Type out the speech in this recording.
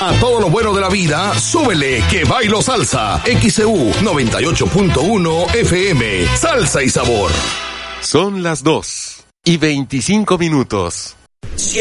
A todo lo bueno de la vida, súbele que bailo salsa. XEU 98.1 FM. Salsa y sabor. Son las 2:25.